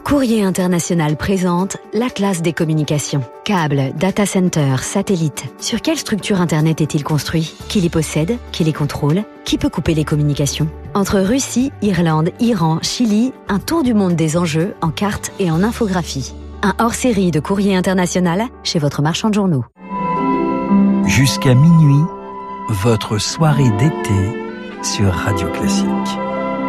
Courrier International présente l'Atlas des communications. Câbles, data centers, satellites. Sur quelle structure Internet est-il construit? Qui les possède? Qui les contrôle? Qui peut couper les communications? Entre Russie, Irlande, Iran, Chili, un tour du monde des enjeux en cartes et en infographie. Un hors-série de Courrier International chez votre marchand de journaux. Jusqu'à minuit, votre soirée d'été sur Radio Classique.